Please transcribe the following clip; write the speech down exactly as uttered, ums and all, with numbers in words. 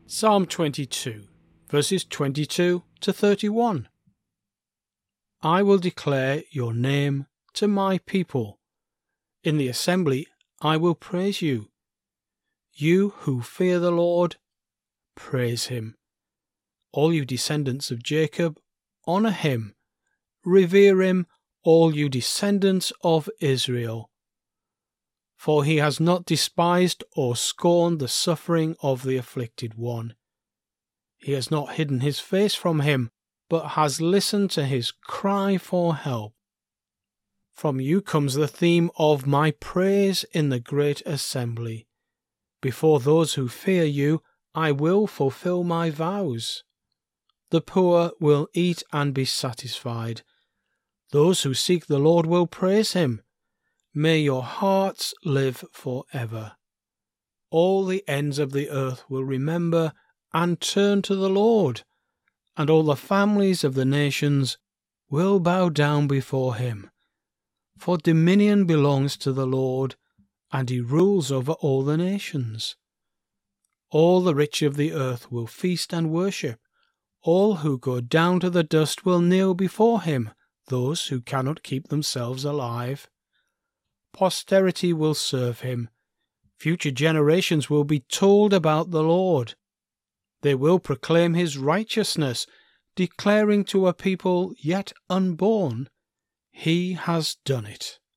Psalm twenty-two, verses twenty-two to thirty-one. I will declare your name to my people. In the assembly I will praise you. You who fear the Lord, praise him. All you descendants of Jacob, honor him. Revere him, all you descendants of Israel. For he has not despised or scorned the suffering of the afflicted one. He has not hidden his face from him, but has listened to his cry for help. From you comes the theme of my praise in the great assembly. Before those who fear you, I will fulfill my vows. The poor will eat and be satisfied. Those who seek the Lord will praise him. May your hearts live forever. All the ends of the earth will remember and turn to the Lord, and all the families of the nations will bow down before him. For dominion belongs to the Lord, and he rules over all the nations. All the rich of the earth will feast and worship. All who go down to the dust will kneel before him, those who cannot keep themselves alive. Posterity will serve him. Future generations will be told about the Lord. They will proclaim his righteousness, declaring to a people yet unborn, he has done it.